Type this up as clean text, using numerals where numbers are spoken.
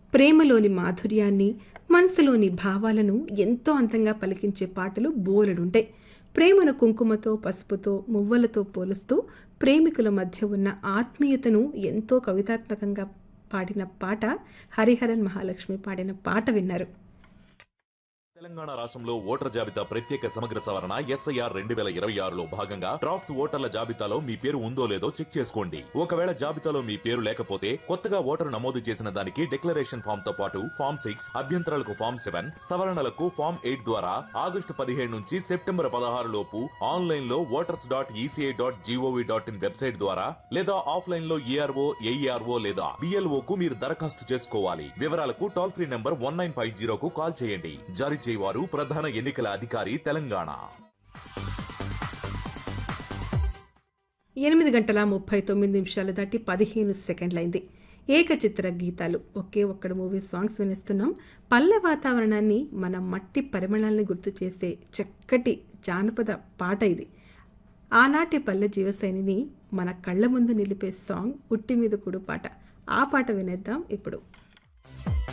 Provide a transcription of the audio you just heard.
ప్రేమలోని మాధుర్యాన్ని, మనసులోని భావాలను ఎంతో అందంగా పలికించే పాటలు బోలెడుంటాయి. ప్రేమను కుంకుమతో, పసుపుతో, మువ్వలతో పోలుస్తూ ప్రేమికుల మధ్య ఉన్న ఆత్మీయతను ఎంతో కవితాత్మకంగా పాడిన పాట హరిహరన్ మహాలక్ష్మి పాడిన పాట విన్నారు. తెలంగాణ రాష్ట్రంలో ఓటర్ జాబితా ప్రత్యేక సమగ్ర సవరణ SIR 2026లో భాగంగా డ్రాఫ్ట్స్ ఓటర్ల జాబితాలో మీ పేరు ఉందో లేదో చెక్ చేసుకోండి. ఒకవేళ జాబితాలో మీ పేరు లేకపోతే కొత్తగా ఓటరు నమోదు చేసిన దానికి డిక్లరేషన్ ఫామ్ తో పాటు ఫామ్ 6, అభ్యంతరాలకు ఫామ్ 7, సవరణలకు ఫామ్ 8 ద్వారా ఆగస్టు 17 నుంచి సెప్టెంబర్ 16 లోపు ఆన్లైన్ లో voters.eci.gov.in వెబ్సైట్ ద్వారా లేదా ఆఫ్లైన్ లో ERO, AERO లేదా BLO కు మీరు దరఖాస్తు చేసుకోవాలి. వివరాలకు టోల్ ఫ్రీ నంబర్ 1950 కు కాల్ చేయండి. జారీ వారు ప్రధాన ఎన్నికల అధికారి తెలంగాణ. 8:39 దాటి 15 సెకండ్లైంది. ఏకచిత్ర గీతాలు, ఒకే ఒక్కడు మూవీ సాంగ్స్ వినిస్తున్నాం. పల్లె వాతావరణాన్ని, మన మట్టి పరిమళాన్ని గుర్తు చేసే చక్కటి జానపద పాట ఇది. ఆనాటి పల్లె జీవశైలిని మన కళ్ళ ముందు నిలిపే సాంగ్ ఉట్టి మీద కూడు పాట. ఆ పాట వినేద్దాం ఇప్పుడు.